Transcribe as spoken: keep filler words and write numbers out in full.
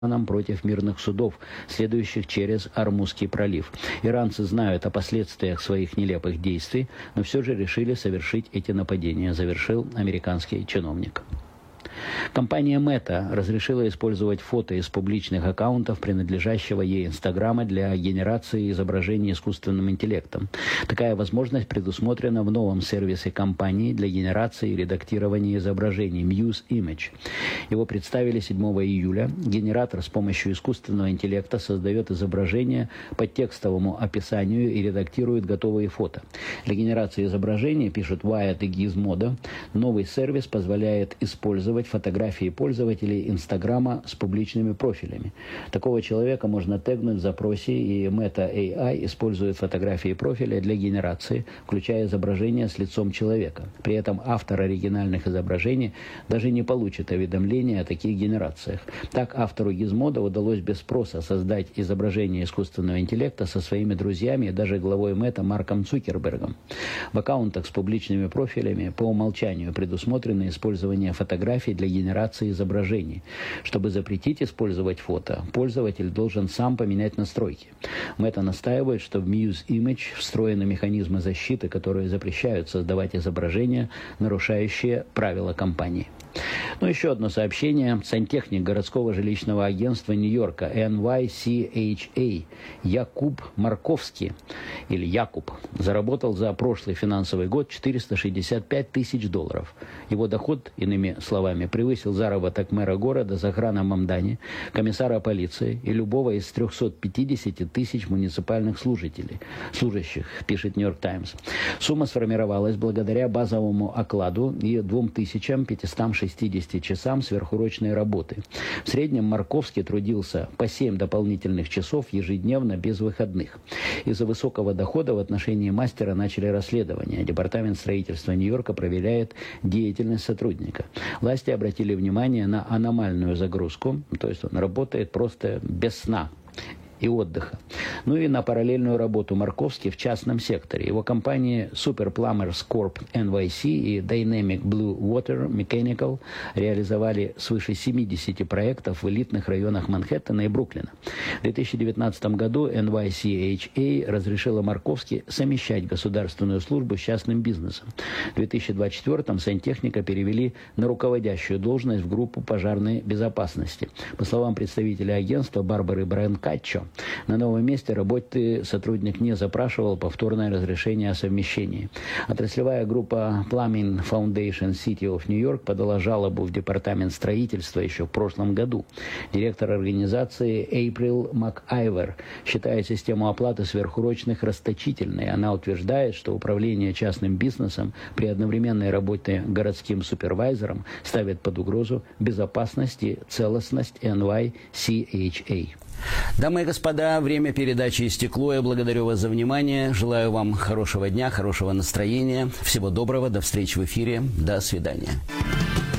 против мирных судов, следующих через Ормузский пролив. Иранцы знают о последствиях своих нелепых действий, но все же решили совершить эти нападения, завершил американский чиновник. Компания Meta разрешила использовать фото из публичных аккаунтов, принадлежащего ей Инстаграма, для генерации изображений искусственным интеллектом. Такая возможность предусмотрена в новом сервисе компании для генерации и редактирования изображений Muse Image. Его представили седьмого июля. Генератор с помощью искусственного интеллекта создает изображение по текстовому описанию и редактирует готовые фото. Для генерации изображений, пишут Wired и Gizmodo, новый сервис позволяет использовать фотографии пользователей Инстаграма с публичными профилями. Такого человека можно тегнуть в запросе, и Meta эй ай использует фотографии профиля для генерации, включая изображение с лицом человека. При этом автор оригинальных изображений даже не получит уведомления о таких генерациях. Так, автору Gizmodo удалось без спроса создать изображение искусственного интеллекта со своими друзьями и даже главой Meta Марком Цукербергом. В аккаунтах с публичными профилями по умолчанию предусмотрено использование фотографий для генерации изображений. Чтобы запретить использовать фото, пользователь должен сам поменять настройки. Meta настаивает, что в Muse Image встроены механизмы защиты, которые запрещают создавать изображения, нарушающие правила компании. Ну, еще одно сообщение. Сантехник городского жилищного агентства Нью-Йорка эн вай си эйч эй Якуб Марковский, или Якуб, заработал за прошлый финансовый год четыреста шестьдесят пять тысяч долларов. Его доход, иными словами, превысил заработок мэра города Захрана Мамдани, комиссара полиции и любого из трехсот пятидесяти тысяч муниципальных служителей, служащих, пишет Нью-Йорк Таймс. Сумма сформировалась благодаря базовому окладу и двум тысячам пятистам шестидесяти часам сверхурочной работы. В среднем Марковский трудился по семь дополнительных часов ежедневно без выходных. Из-за высокого дохода в отношении мастера начали расследование. Департамент строительства Нью-Йорка проверяет деятельность сотрудника. Власти обратили внимание на аномальную загрузку, то есть он работает просто без сна и отдыха. Ну и на параллельную работу Марковский в частном секторе. Его компании Super Plumbers Corp эн вай си и Dynamic Blue Water Mechanical реализовали свыше семидесяти проектов в элитных районах Манхэттена и Бруклина. В две тысячи девятнадцатом году эн вай си эйч эй разрешила Марковски совмещать государственную службу с частным бизнесом. В две тысячи двадцать четвёртом сантехника перевели на руководящую должность в группу пожарной безопасности. По словам представителя агентства Барбары Бранкаччо, на новом месте работы сотрудник не запрашивал повторное разрешение о совмещении. Отраслевая группа Plumbing Foundation City of New York подала жалобу в департамент строительства еще в прошлом году. Директор организации Эйприл МакАйвер считает систему оплаты сверхурочных расточительной. Она утверждает, что управление частным бизнесом при одновременной работе городским супервайзером ставит под угрозу безопасность и целостность эн вай си эйч эй. Дамы и господа, время передачи истекло. Я благодарю вас за внимание. Желаю вам хорошего дня, хорошего настроения. Всего доброго. До встречи в эфире. До свидания.